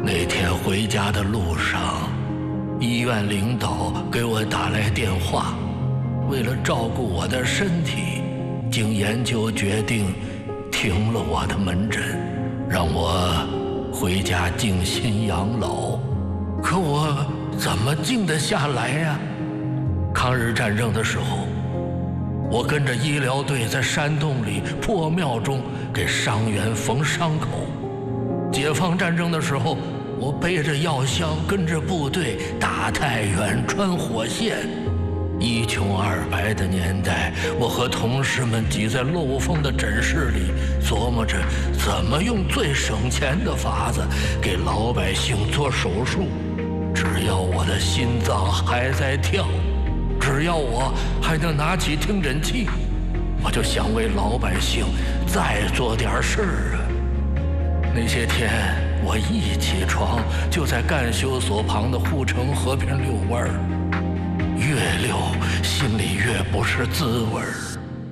那天回家的路上，医院领导给我打来电话，为了照顾我的身体，经研究决定停了我的门诊，让我回家静心养老。可我怎么静得下来呀？抗日战争的时候，我跟着医疗队在山洞里破庙中给伤员缝伤口。解放战争的时候，我背着药箱跟着部队打太原、穿火线。一穷二白的年代，我和同事们挤在漏风的诊室里，琢磨着怎么用最省钱的法子给老百姓做手术。只要我的心脏还在跳，只要我还能拿起听诊器，我就想为老百姓再做点事儿啊。那些天，我一起床就在干休所旁的护城河边遛弯儿，越遛心里越不是滋味儿。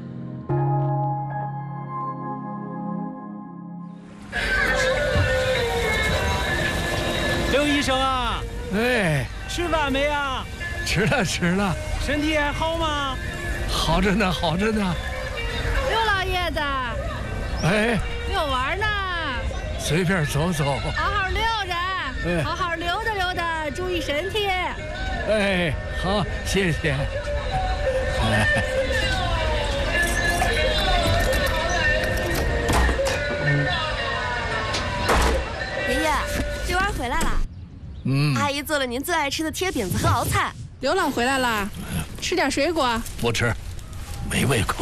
刘医生啊， 哎， 吃饭没啊？ 吃了吃了。 身体还好吗？ 好着呢，好着呢。 刘老爷子， 哎， 遛弯呢？ 随便走走， 好好溜着，好好溜达溜达，注意身体。 哎，好，谢谢。 爷爷，遛弯回来了。阿姨做了您最爱吃的贴饼子和熬菜。 刘老回来了，吃点水果。 不吃，没胃口。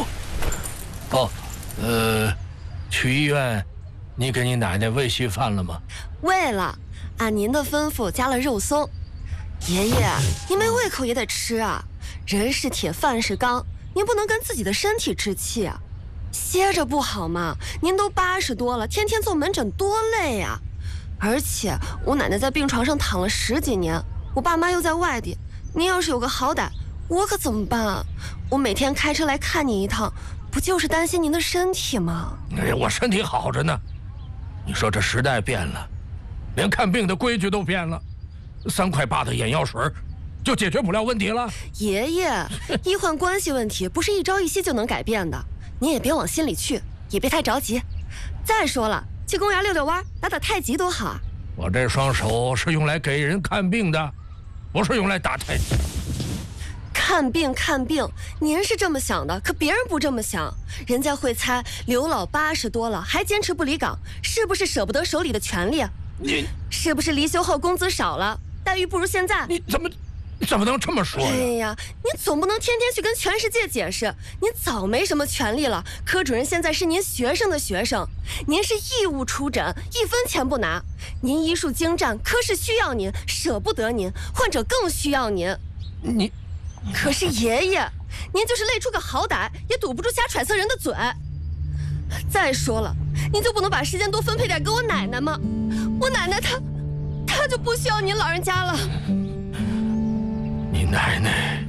去医院，你给你奶奶喂稀饭了吗？ 喂了，按您的吩咐加了肉松。爷爷，您没胃口也得吃啊，人是铁，饭是钢，您不能跟自己的身体置气啊。歇着不好吗？您都80多了，天天做门诊多累啊！而且我奶奶在病床上躺了10几年，我爸妈又在外地，您要是有个好歹，我可怎么办啊？我每天开车来看您一趟，不就是担心您的身体吗？ 哎，我身体好着呢。你说这时代变了，连看病的规矩都变了，3块8的眼药水就解决不了问题了。 爷爷，医患关系问题不是一朝一夕就能改变的，您也别往心里去，也别太着急。再说了，去公园遛遛弯，打打太极多好啊！ 我这双手是用来给人看病的，不是用来打太极。 看病，您是这么想的，可别人不这么想。人家会猜刘老80多了还坚持不离岗，是不是舍不得手里的权利？ 你是不是离休后工资少了，待遇不如现在？ 你怎么能这么说呀？ 哎呀，你总不能天天去跟全世界解释，您早没什么权利了。科主任现在是您学生的学生，您是义务出诊，1分钱不拿。您医术精湛，科室需要您，舍不得您，患者更需要您。可是爷爷，您就是累出个好歹，也堵不住瞎揣测人的嘴。再说了，您就不能把时间多分配点给我奶奶吗？我奶奶她就不需要您老人家了。 你奶奶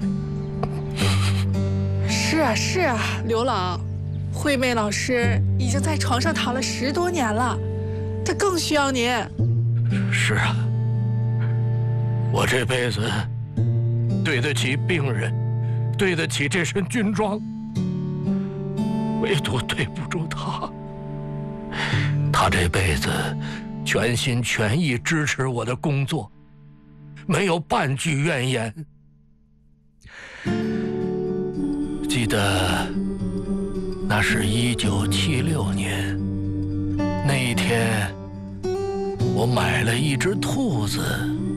是啊，刘老，惠妹老师已经在床上躺了10多年了，她更需要您。 是啊，我这辈子对得起病人，对得起这身军装，唯独对不住他。他这辈子全心全意支持我的工作，没有半句怨言。记得那是1976年，那一天我买了一只兔子